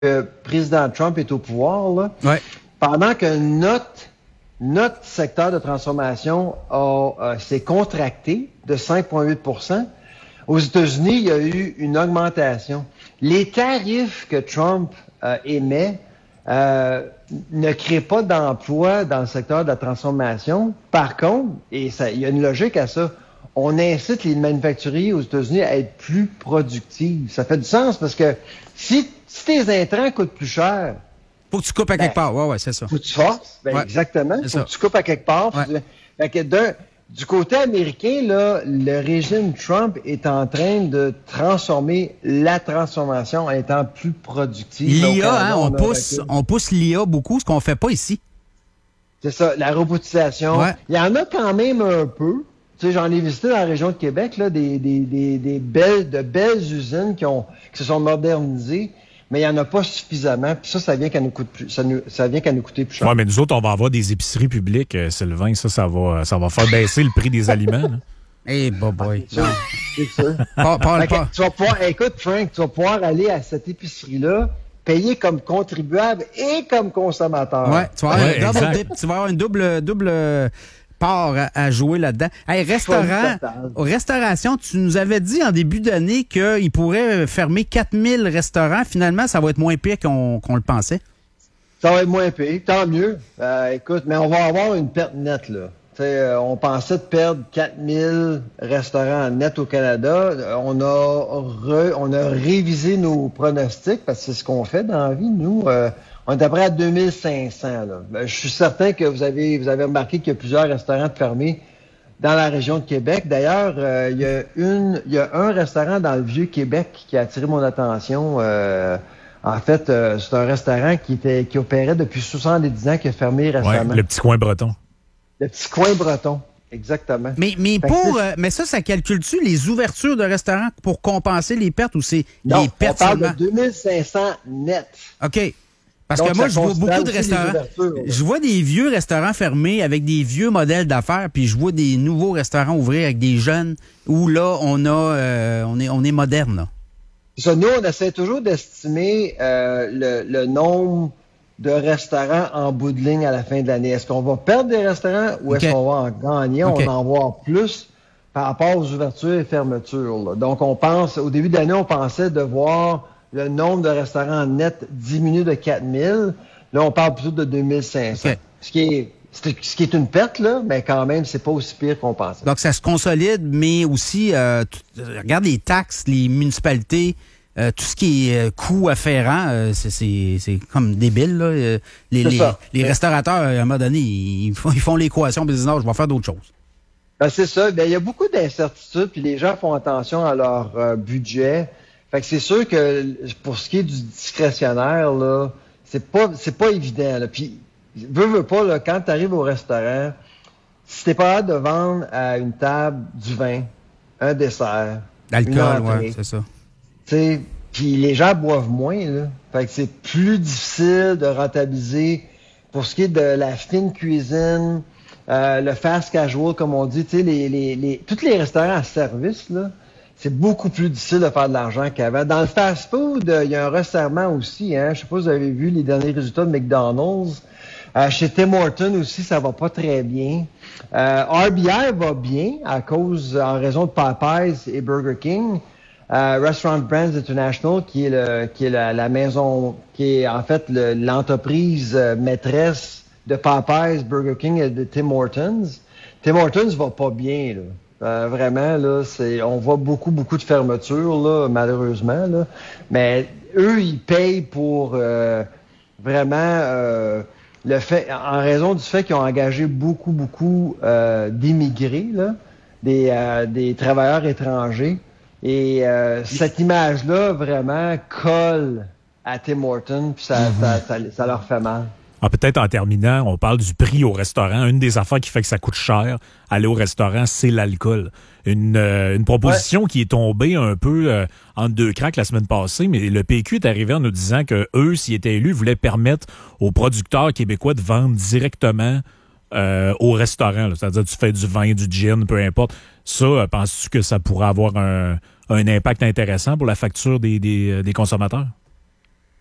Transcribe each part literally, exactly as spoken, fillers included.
le président Trump est au pouvoir, là, ouais. pendant que notre, notre secteur de transformation a, a, s'est contracté de cinq virgule huit pour cent, aux États-Unis, il y a eu une augmentation. Les tarifs que Trump euh, émet euh, ne créent pas d'emplois dans le secteur de la transformation. Par contre, et ça, il y a une logique à ça, on incite les manufacturiers aux États-Unis à être plus productifs. Ça fait du sens parce que si, si tes intrants coûtent plus cher... Faut que tu coupes à ben, quelque part. Ouais, ouais, c'est ça. Faut que tu forces. Ben, ouais. Exactement. C'est faut ça. que tu coupes à quelque part. Ouais. Tu... Fait que d'un, du côté américain, là, le régime Trump est en train de transformer la transformation en étant plus productive. L'I A, hein, on, on, pousse, on pousse l'I A beaucoup, ce qu'on fait pas ici. C'est ça, la robotisation. Ouais. Il y en a quand même un peu. Tu sais, j'en ai visité dans la région de Québec, là, des, des, des, des belles, de belles usines qui ont, qui se sont modernisées, mais il n'y en a pas suffisamment. Puis ça, ça vient qu'à nous coûte plus, ça, nous, ça vient qu'à nous coûter plus cher. Ouais, mais nous autres, on va avoir des épiceries publiques, euh, Sylvain. Ça, ça va, ça va faire baisser le prix des aliments. Eh, hey, boy, boy. C'est sûr. C'est sûr. Pas, pas, pas. Tu vas pouvoir, écoute, Frank, tu vas pouvoir aller à cette épicerie-là, payer comme contribuable et comme consommateur. Ouais, tu vas avoir, ouais, un double, exact. tu vas avoir une double, double part à, à jouer là-dedans. Hey, restaurant, restauration, tu nous avais dit en début d'année qu'il pourrait fermer quatre mille restaurants. Finalement, ça va être moins pire qu'on, qu'on le pensait. Ça va être moins pire, tant mieux. Euh, écoute, mais on va avoir une perte nette, là. Euh, on pensait de perdre quatre mille restaurants net au Canada. On a, re, on a révisé nos pronostics parce que c'est ce qu'on fait dans la vie. Nous, euh, on est à près à deux mille cinq cents. Là. Ben, je suis certain que vous avez, vous avez remarqué qu'il y a plusieurs restaurants fermés dans la région de Québec. D'ailleurs, euh, il y a une, il y a un restaurant dans le Vieux-Québec qui a attiré mon attention. Euh, en fait, euh, c'est un restaurant qui était, qui opérait depuis soixante-dix ans, qui a fermé récemment. Ouais, le petit coin breton. Le petit coin breton, exactement. Mais, mais pour, euh, mais ça, ça calcule-tu les ouvertures de restaurants pour compenser les pertes ou c'est non, les pertes on parle seulement? de deux mille cinq cents net. OK. Parce Donc, que moi, ça je vois beaucoup de restaurants. Je vois des vieux restaurants fermés avec des vieux modèles d'affaires, puis je vois des nouveaux restaurants ouvrir avec des jeunes où là, on a, euh, on est, on est moderne, là. Ça, nous, on essaie toujours d'estimer euh, le, le nombre de restaurants en bout de ligne à la fin de l'année. Est-ce qu'on va perdre des restaurants ou okay. est-ce qu'on va en gagner? Okay. On va en voir plus par rapport aux ouvertures et fermetures. Là. Donc, on pense, au début de l'année, on pensait de voir le nombre de restaurants nets diminuer de quatre mille. Là, on parle plutôt de deux mille cinq cents. Okay. Ce qui est, ce qui est une perte, là, mais quand même, c'est pas aussi pire qu'on pensait. Donc, ça se consolide, mais aussi, euh, tu, regarde les taxes, les municipalités, Euh, tout ce qui est euh, coût afférent, euh, c'est, c'est, c'est comme débile. Là. Euh, les, les, les restaurateurs, à un moment donné, ils font, ils font l'équation, mais ils disent non, je vais faire d'autres choses. Ben, c'est ça. Ben, il y a beaucoup d'incertitudes, puis les gens font attention à leur euh, budget. Fait que c'est sûr que pour ce qui est du discrétionnaire, là, c'est pas c'est pas évident. Là. Puis, veux, veux pas, là, quand tu arrives au restaurant, si t'es pas hâte de vendre à une table du vin, un dessert, l'alcool, une entrée, ouais, c'est ça. Puis les gens boivent moins, là. Fait que c'est plus difficile de rentabiliser pour ce qui est de la fine cuisine, euh, le fast casual, comme on dit, tu sais, les, les, les, tous les restaurants à service, là, c'est beaucoup plus difficile de faire de l'argent qu'avant. Dans le fast-food, il euh, y a un resserrement aussi, hein. Je sais pas si vous avez vu les derniers résultats de McDonald's. Euh, chez Tim Hortons aussi, ça va pas très bien. Euh, R B I va bien à cause, en raison de Popeyes et Burger King. Euh, Restaurant Brands International, qui est le, qui est la, la maison, qui est en fait le, l'entreprise euh, maîtresse de Popeyes, Burger King et de Tim Hortons. Tim Hortons va pas bien, là. Euh, vraiment, là, c'est, on voit beaucoup, beaucoup de fermetures, là, malheureusement, là. Mais eux, ils payent pour euh, vraiment euh, le fait, en raison du fait qu'ils ont engagé beaucoup, beaucoup euh, d'immigrés, là, des, euh, des travailleurs étrangers. Et euh, cette image-là, vraiment, colle à Tim Hortons, puis ça, mm-hmm. ça, ça, ça leur fait mal. Ah, peut-être en terminant, on parle du prix au restaurant. Une des affaires qui fait que ça coûte cher, aller au restaurant, c'est l'alcool. Une, euh, une proposition ouais. qui est tombée un peu euh, entre deux cracks la semaine passée, mais le P Q est arrivé en nous disant que eux, s'ils étaient élus, voulaient permettre aux producteurs québécois de vendre directement euh, au restaurant. Là. C'est-à-dire, tu fais du vin, du gin, peu importe. Ça, euh, penses-tu que ça pourrait avoir un, un impact intéressant pour la facture des, des, des consommateurs?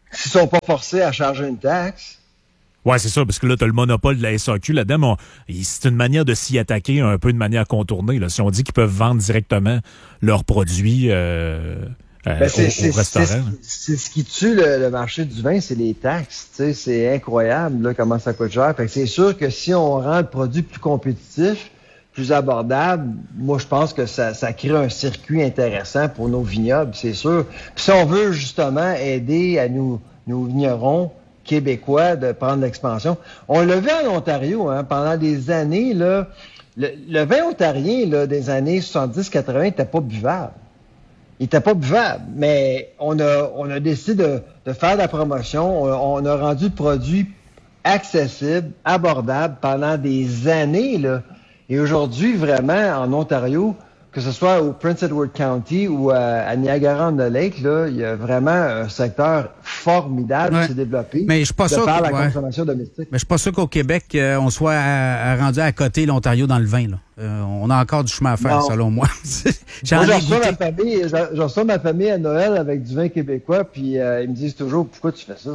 s'ils sont pas forcés à charger une taxe. Ouais, c'est ça, parce que là, tu as le monopole de la S A Q là-dedans, mais on, c'est une manière de s'y attaquer un peu de manière contournée. Là. Si on dit qu'ils peuvent vendre directement leurs produits euh, euh, ben c'est, au, c'est, au restaurant. C'est, c'est ce qui tue le, le marché du vin, c'est les taxes. T'sais, c'est incroyable là, comment ça coûte cher. Fait que c'est sûr que si on rend le produit plus compétitif, plus abordable, moi je pense que ça, ça crée un circuit intéressant pour nos vignobles, c'est sûr. Puis si on veut justement aider à nous, nos vignerons québécois de prendre l'expansion, on l'a vu en Ontario, hein, pendant des années, là, le, le vin ontarien là, des années soixante-dix quatre-vingts n'était pas buvable. Il n'était pas buvable, mais on a, on a décidé de, de faire de la promotion, on, on a rendu le produit accessible, abordable pendant des années, là. Et aujourd'hui, vraiment, en Ontario, que ce soit au Prince Edward County ou à, à Niagara-on-the-Lake, là, il y a vraiment un secteur formidable ouais. qui s'est développé mais je suis pas de sûr par que, la ouais. consommation domestique. Mais je suis pas sûr qu'au Québec, euh, on soit à, à rendu à côté l'Ontario dans le vin. Là. Euh, on a encore du chemin à faire, non. selon moi. J'en moi, ai reçois ma famille, j'en reçois ma famille à Noël avec du vin québécois, puis euh, ils me disent toujours, pourquoi tu fais ça?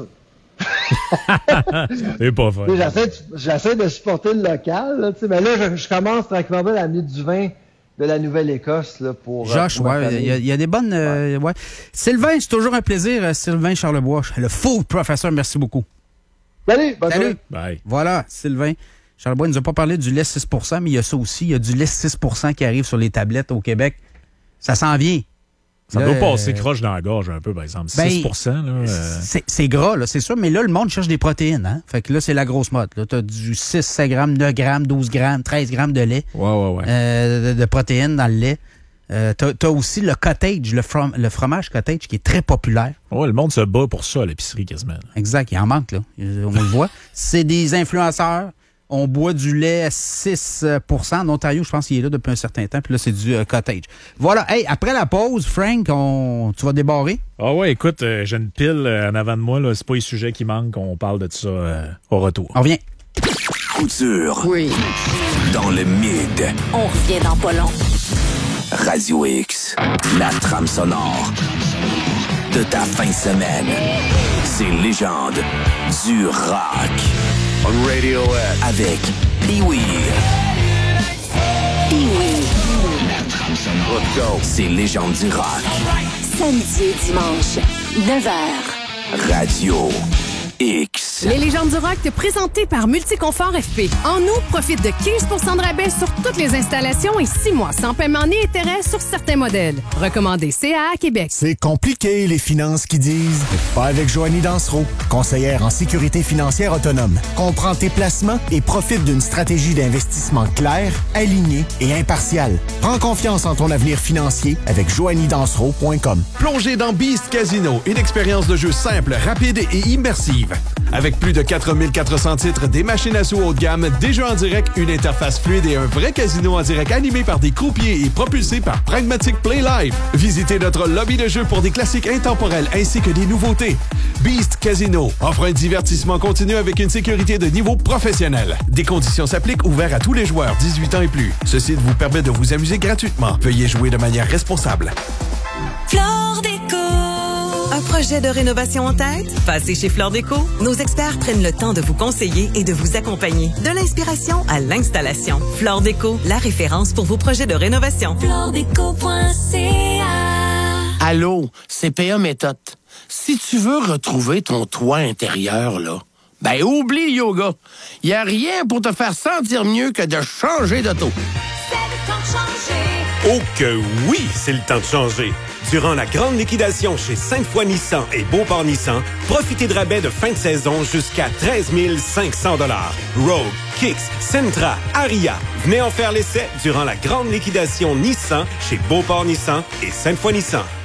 C'est pas fun. J'essaie, j'essaie de supporter le local, là, mais là, je, je commence tranquillement à amener du vin de la Nouvelle-Écosse là, pour. Josh, pour ouais, il y, y a des bonnes. Euh, ouais. ouais. Sylvain, c'est toujours un plaisir, Sylvain Charlebois, le food professeur, merci beaucoup. Salut, bonne Salut. Bye. Voilà, Sylvain Charlebois, il nous a pas parlé du lait six pour cent, mais il y a ça aussi, il y a du lait six pour cent qui arrive sur les tablettes au Québec. Ça s'en vient. Ça là, doit passer euh, croche dans la gorge un peu, par exemple. Ben, six pour cent, là. Euh... C'est, c'est gras, là, c'est sûr, mais là, le monde cherche des protéines, hein. Fait que là, c'est la grosse mode. Là, t'as du six, sept grammes, neuf grammes, douze grammes, treize grammes de lait. Ouais, ouais, ouais. Euh, de, de protéines dans le lait. Euh, t'as, t'as aussi le cottage, le, from, le fromage cottage qui est très populaire. Ouais, le monde se bat pour ça à l'épicerie quasiment. Exact, il en manque, là. On le voit. C'est des influenceurs. On boit du lait à six pour cent. En Ontario, je pense qu'il est là depuis un certain temps. Puis là, c'est du euh, cottage. Voilà. Hey, après la pause, Frank, on... tu vas débarrer? Ah ouais, écoute, euh, j'ai une pile euh, en avant de moi. Là. C'est pas les sujets qui manquent. On parle de ça euh, au retour. On revient. Couture. Oui. Dans le mid. On revient dans pas long. Radio X. La trame sonore de ta fin de semaine. C'est légende du rock. On Radio X. Avec Pee-Wee. Pee-Wee. La trame sonore. Let's go. C'est légende du rock. Samedi et dimanche, neuf heures. Radio X. Les légendes du rock présentées par Multiconfort F P. En août, profite de quinze pour cent de rabais sur toutes les installations et six mois sans paiement ni intérêt sur certains modèles. Recommandé C A A Québec. C'est compliqué, les finances qui disent. Pas avec Joanie Dansereau, conseillère en sécurité financière autonome. Comprends tes placements et profite d'une stratégie d'investissement claire, alignée et impartiale. Prends confiance en ton avenir financier avec joanie dansereau point com. Plongez dans Beast Casino, une expérience de jeu simple, rapide et immersive. Avec plus de quatre mille quatre cents titres, des machines à sous haut de gamme, des jeux en direct, une interface fluide et un vrai casino en direct animé par des croupiers et propulsé par Pragmatic Play Live. Visitez notre lobby de jeu pour des classiques intemporels ainsi que des nouveautés. Beast Casino offre un divertissement continu avec une sécurité de niveau professionnel. Des conditions s'appliquent, ouverts à tous les joueurs dix-huit ans et plus. Ce site vous permet de vous amuser gratuitement. Veuillez jouer de manière responsable. Flore Déco. Un projet de rénovation en tête? Passez chez Flore Déco. Nos experts prennent le temps de vous conseiller et de vous accompagner. De l'inspiration à l'installation. Flore Déco, la référence pour vos projets de rénovation. flore déco point c a. Allô, C P A Méthode. Si tu veux retrouver ton toit intérieur, là, ben oublie le yoga. Y a rien pour te faire sentir mieux que de changer d'auto. C'est le temps de changer. Oh que oui, c'est le temps de changer. Durant la grande liquidation chez Sainte-Foy Nissan et Beauport Nissan, profitez de rabais de fin de saison jusqu'à treize mille cinq cents dollars. Rogue, Kicks, Sentra, Aria. Venez en faire l'essai durant la grande liquidation Nissan chez Beauport Nissan et Sainte-Foy Nissan.